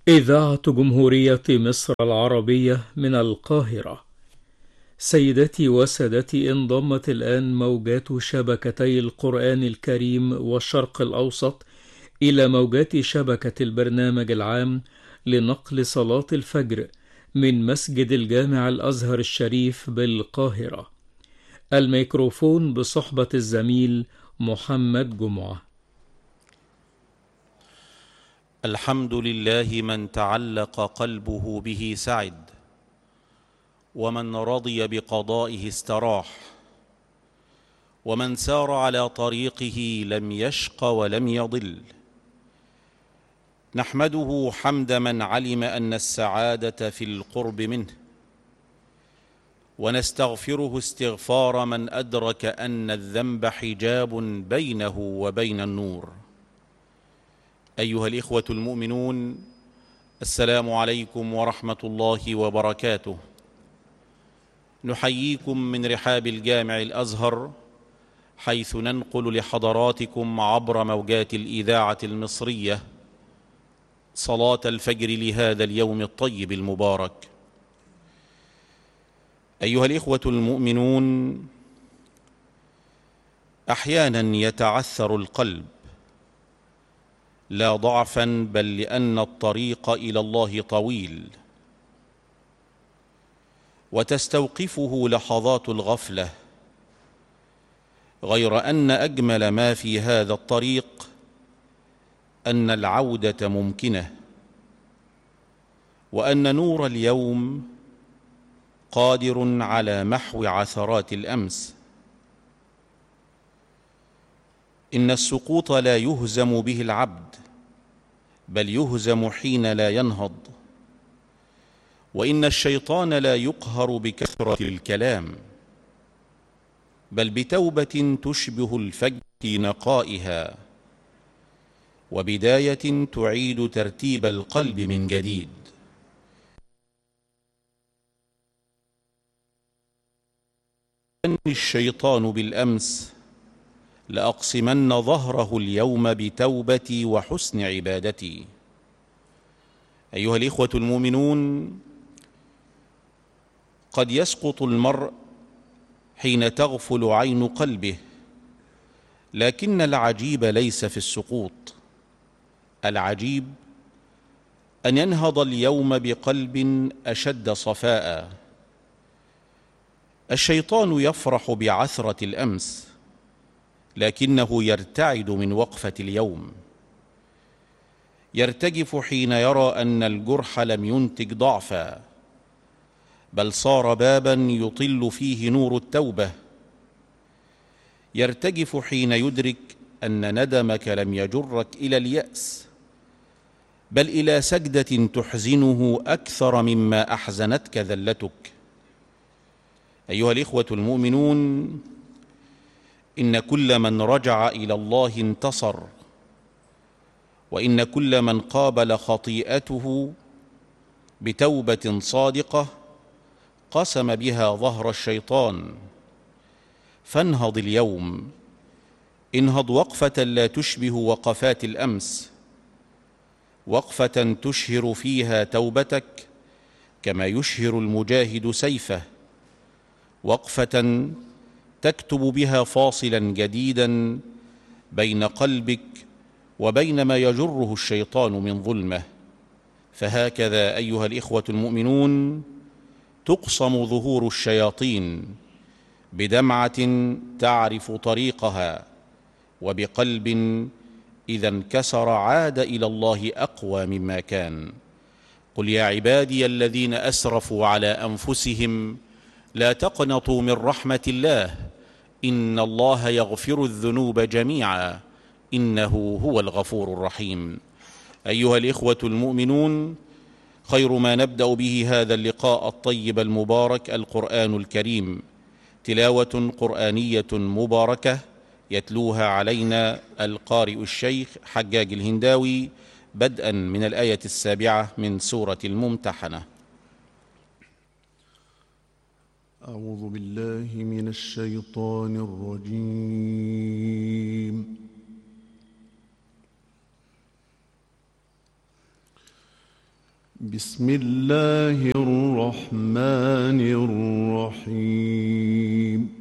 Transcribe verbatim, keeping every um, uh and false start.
إذاعة جمهورية مصر العربية من القاهرة. سيداتي وسادتي، انضمت الآن موجات شبكتي القرآن الكريم والشرق الأوسط إلى موجات شبكة البرنامج العام لنقل صلاة الفجر من مسجد الجامع الأزهر الشريف بالقاهرة. الميكروفون بصحبة الزميل محمد جمعة. الحمد لله من تعلق قلبه به سعد، ومن رضي بقضائه استراح، ومن سار على طريقه لم يشق ولم يضل. نحمده حمد من علم أن السعادة في القرب منه، ونستغفره استغفار من أدرك أن الذنب حجاب بينه وبين النور. أيها الإخوة المؤمنون، السلام عليكم ورحمة الله وبركاته. نحييكم من رحاب الجامع الأزهر، حيث ننقل لحضراتكم عبر موجات الإذاعة المصرية صلاة الفجر لهذا اليوم الطيب المبارك. أيها الإخوة المؤمنون، أحيانا يتعثر القلب، لا ضعفا بل لأن الطريق إلى الله طويل، وتستوقفه لحظات الغفلة، غير أن أجمل ما في هذا الطريق أن العودة ممكنة، وأن نور اليوم قادر على محو عثرات الأمس. إن السقوط لا يهزم به العبد، بل يهزم حين لا ينهض. وإن الشيطان لا يقهر بكثرة الكلام، بل بتوبة تشبه الفجر في نقائها، وبداية تعيد ترتيب القلب من جديد. أن الشيطان بالأمس لأقسمن ظهره اليوم بتوبتي وحسن عبادتي. أيها الإخوة المؤمنون، قد يسقط المرء حين تغفل عين قلبه، لكن العجيب ليس في السقوط، العجيب أن ينهض اليوم بقلب أشد صفاء. الشيطان يفرح بعثرة الأمس، لكنه يرتعد من وقفة اليوم، يرتجف حين يرى أن الجرح لم ينتج ضعفا، بل صار بابا يطل فيه نور التوبة. يرتجف حين يدرك أن ندمك لم يجرك إلى اليأس، بل إلى سجدة تحزنه أكثر مما أحزنتك ذلتك. أيها الإخوة المؤمنون، إن كل من رجع إلى الله انتصر، وإن كل من قابل خطيئته بتوبة صادقة قسم بها ظهر الشيطان. فانهض اليوم، انهض وقفة لا تشبه وقفات الأمس، وقفة تشهر فيها توبتك كما يشهر المجاهد سيفه، وقفة تكتب بها فاصلا جديدا بين قلبك وبين ما يجره الشيطان من ظلمه. فهكذا أيها الإخوة المؤمنون تقصم ظهور الشياطين، بدمعة تعرف طريقها، وبقلب إذا انكسر عاد إلى الله أقوى مما كان. قل يا عبادي الذين أسرفوا على أنفسهم لا تقنطوا من رحمة الله، إن الله يغفر الذنوب جميعا إنه هو الغفور الرحيم. أيها الإخوة المؤمنون، خير ما نبدأ به هذا اللقاء الطيب المبارك القرآن الكريم، تلاوة قرآنية مباركة يتلوها علينا القارئ الشيخ حجاج الهنداوي، بدءا من الآية السابعة من سورة الممتحنة. أعوذ بالله من الشيطان الرجيم. بسم الله الرحمن الرحيم